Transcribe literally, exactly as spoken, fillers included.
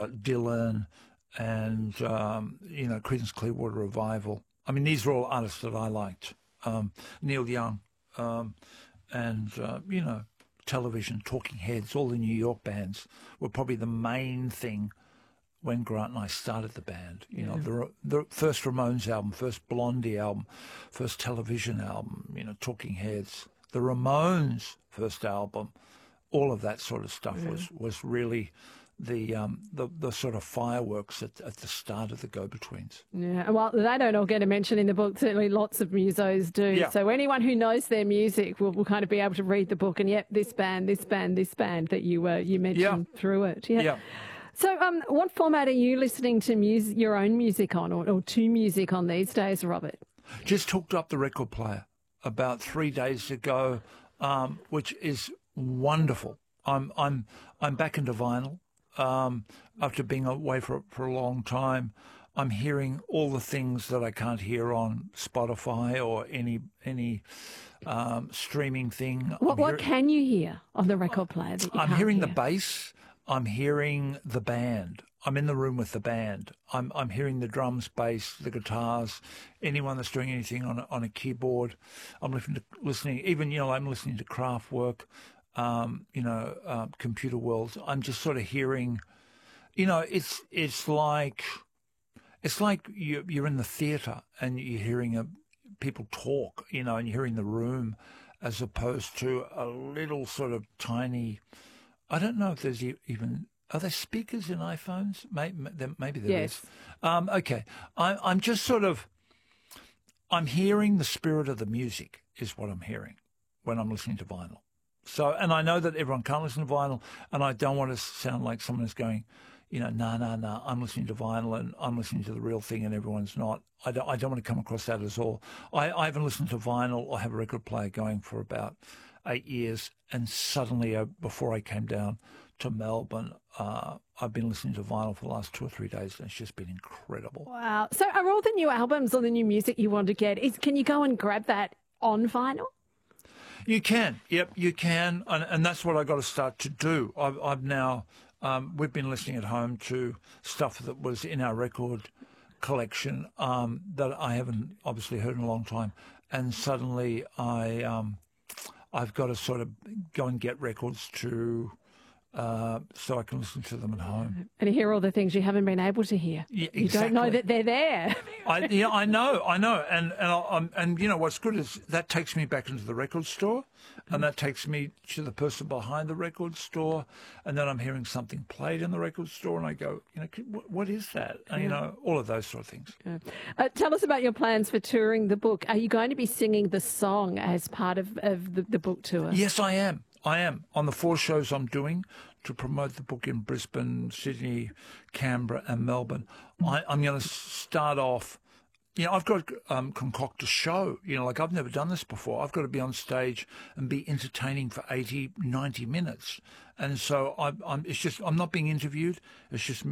uh, Dylan and, um, you know, Creedence Clearwater Revival. I mean, these are all artists that I liked. Um, Neil Young um, and, uh, you know, Television, Talking Heads, all the New York bands were probably the main thing when Grant and I started the band. You yeah. know, the, the first Ramones album, first Blondie album, first Television album, you know, Talking Heads, the Ramones first album, all of that sort of stuff yeah. was, was really the, um, the the sort of fireworks at, at the start of the Go-Betweens. Yeah, well, they don't all get a mention in the book. Certainly lots of musos do. Yeah. So anyone who knows their music will, will kind of be able to read the book and, yep, this band, this band, this band that you uh, you mentioned yeah. through it. Yeah. yeah. So um, what format are you listening to music, your own music on or, or to music on these days, Robert? Just hooked up the record player about three days ago, um, which is wonderful. I'm I'm I'm back into vinyl. Um, after being away for, for a long time, I'm hearing all the things that I can't hear on Spotify or any any um, streaming thing. What, what can you hear on the record player that you I'm can't hearing hear? the bass. I'm hearing the band. I'm in the room with the band. I'm I'm hearing the drums, bass, the guitars, anyone that's doing anything on a, on a keyboard. I'm listening to listening. Even you know, I'm listening to Kraftwerk. Um, you know, uh, Computer World. I'm just sort of hearing, you know, it's it's like it's like you, you're in the theatre and you're hearing a, people talk, you know, and you're hearing the room, as opposed to a little sort of tiny. I don't know if there's even are there speakers in iPhones? Maybe, maybe there yes. is. Um, okay, I, I'm just sort of I'm hearing the spirit of the music is what I'm hearing when I'm listening to vinyl. So, and I know that everyone can't listen to vinyl, and I don't want to sound like someone who's going, you know, no, no, no, I'm listening to vinyl and I'm listening to the real thing and everyone's not. I don't, I don't want to come across that at all. I, I haven't listened to vinyl or have a record player going for about eight years, and suddenly, uh, before I came down to Melbourne, uh, I've been listening to vinyl for the last two or three days, and it's just been incredible. Wow. So are all the new albums or the new music you want to get, is can you go and grab that on vinyl? You can, yep, you can, and, and that's what I got to start to do. I've, I've now, um, we've been listening at home to stuff that was in our record collection um, that I haven't obviously heard in a long time, and suddenly I, um, I've got to sort of go and get records to. Uh, so I can listen to them at home. And hear all the things you haven't been able to hear. Yeah, exactly. You don't know that they're there. I, yeah, I know, I know. And and, I, and you know what's good is that takes me back into the record store, and that takes me to the person behind the record store, and then I'm hearing something played in the record store, and I go, you know, what, what is that? And, you know, all of those sort of things. Yeah. Uh, tell us about your plans for touring the book. Are you going to be singing the song as part of, of the, the book tour? Yes, I am. I am. On the four shows I'm doing to promote the book in Brisbane, Sydney, Canberra and Melbourne, I, I'm going to start off, you know, I've got to um, concoct a show, you know, like I've never done this before. I've got to be on stage and be entertaining for eighty, ninety minutes. And so I, I'm, it's just, I'm not being interviewed. It's just